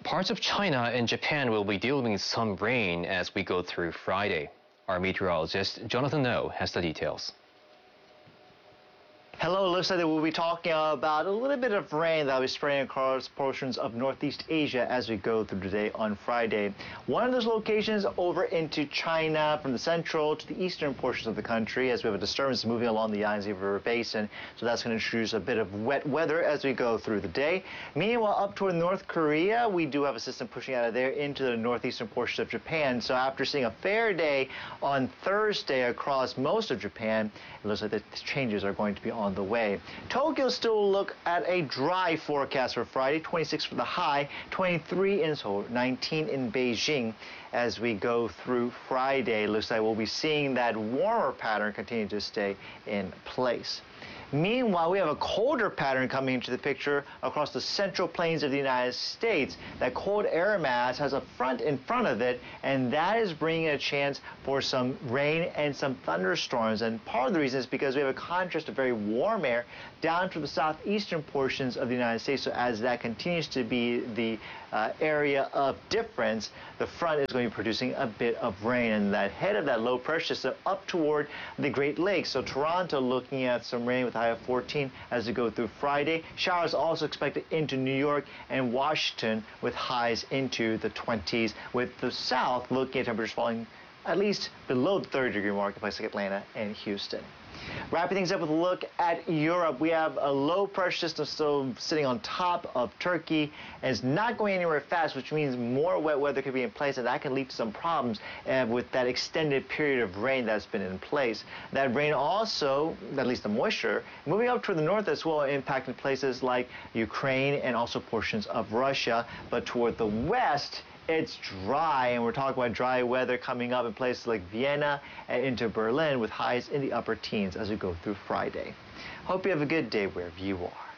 Parts of China and Japan will be dealing with some rain as we go through Friday. Our meteorologist Jonathan Oh has the details. Hello, it looks like we'll be talking about a little bit of rain that will be spreading across portions of Northeast Asia as we go through today on Friday. One of those locations over into China from the central to the eastern portions of the country as we have a disturbance moving along the Yangtze River Basin. So that's going to introduce a bit of wet weather as we go through the day. Meanwhile, up toward North Korea, we do have a system pushing out of there into the northeastern portions of Japan. So after seeing a fair day on Thursday across most of Japan, it looks like the changes are going to be on the way. Tokyo still look at a dry forecast for Friday, 26 for the high, 23 in Seoul, 19 in Beijing. As we go through Friday, looks like we'll be seeing that warmer pattern continue to stay in place. Meanwhile, we have a colder pattern coming into the picture across the central plains of the United States. That cold air mass has a front in front of it, and that is bringing a chance for some rain and some thunderstorms. And part of the reason is because we have a contrast of very warm air down to the southeastern portions of the United States. So as that continues to be the area of difference, the front is going to be producing a bit of rain, and that head of that low pressure system up toward the Great Lakes. So Toronto looking at some rain with a high of 14 as we go through Friday. Showers also expected into New York and Washington with highs into the 20s, with the south looking at temperatures falling at least below the 30-degree mark in places like Atlanta and Houston. Wrapping things up with a look at Europe, we have a low pressure system still sitting on top of Turkey and it's not going anywhere fast, which means more wet weather could be in place, and that can lead to some problems with that extended period of rain that's been in place. That rain also, at least the moisture, moving up toward the north as well, impacting places like Ukraine and also portions of Russia, but toward the west, it's dry, and we're talking about dry weather coming up in places like Vienna and into Berlin with highs in the upper teens as we go through Friday. Hope you have a good day wherever you are.